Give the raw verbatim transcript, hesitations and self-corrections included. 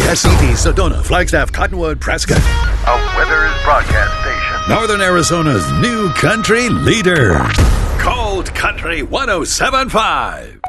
S C P, Sedona, Flagstaff, Cottonwood, Prescott. A Weathers broadcast station. Northern Arizona's new country leader. Cold Country one oh seven point five.